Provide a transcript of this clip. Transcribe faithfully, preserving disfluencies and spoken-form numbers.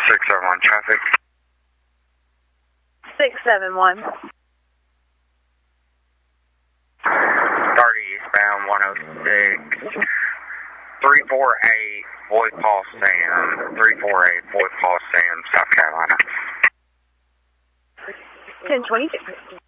six seven one traffic. six seven one. thirty eastbound one oh six. three four eight Boyd Paul Sam. three four eight Boyd Paul Sam, South Carolina. ten twenty-six.